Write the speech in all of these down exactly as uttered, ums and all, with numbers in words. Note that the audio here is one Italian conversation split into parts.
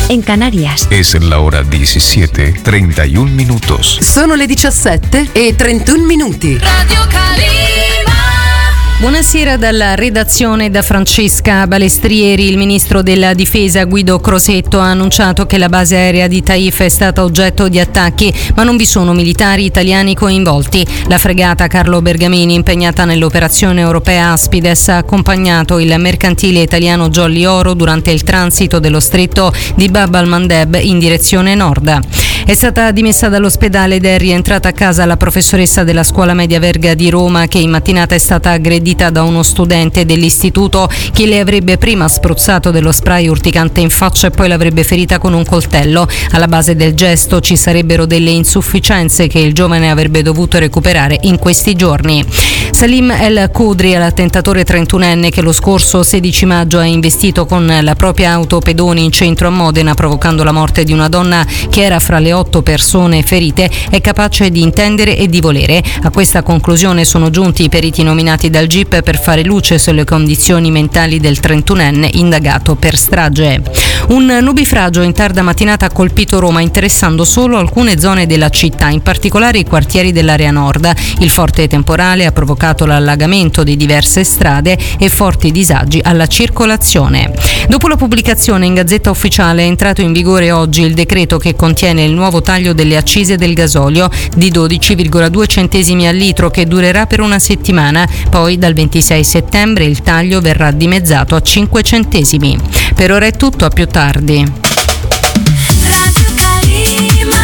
en Canarias. Es la hora diecisiete, treinta y un minutos. Sono le diciassette e trentuno minuti. Radio Calima. Buonasera dalla redazione da Francesca Balestrieri. Il ministro della difesa Guido Crosetto ha annunciato che la base aerea di Taif è stata oggetto di attacchi, ma non vi sono militari italiani coinvolti. La fregata Carlo Bergamini, impegnata nell'operazione europea Aspides, ha accompagnato il mercantile italiano Jolly Oro durante il transito dello stretto di Bab al-Mandeb in direzione nord. È stata dimessa dall'ospedale ed è rientrata a casa la professoressa della scuola media Verga di Roma, che in mattinata è stata aggredita da uno studente dell'istituto che le avrebbe prima spruzzato dello spray urticante in faccia e poi l'avrebbe ferita con un coltello. Alla base del gesto ci sarebbero delle insufficienze che il giovane avrebbe dovuto recuperare in questi giorni. Salim El Khudri è l'attentatore trentunenne che lo scorso sedici maggio ha investito con la propria auto pedoni in centro a Modena, provocando la morte di una donna che era fra le otto persone ferite. È capace di intendere e di volere. A questa conclusione sono giunti i periti nominati dal G I P per fare luce sulle condizioni mentali del trentunenne indagato per strage. Un nubifragio in tarda mattinata ha colpito Roma, interessando solo alcune zone della città, in particolare i quartieri dell'area nord. Il forte temporale ha provocato l'allagamento di diverse strade e forti disagi alla circolazione. Dopo la pubblicazione in Gazzetta Ufficiale è entrato in vigore oggi il decreto che contiene il nuovo taglio delle accise del gasolio di dodici virgola due centesimi al litro, che durerà per una settimana. Poi dal ventisei settembre il taglio verrà dimezzato a cinque centesimi. Per ora è tutto, a più tardi. Radio Calima.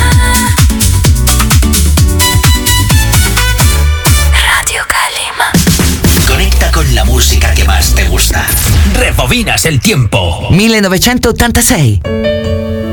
Radio Calima. Conecta con la música que más te gusta. Rebobinas el tiempo. millenovecentottantasei.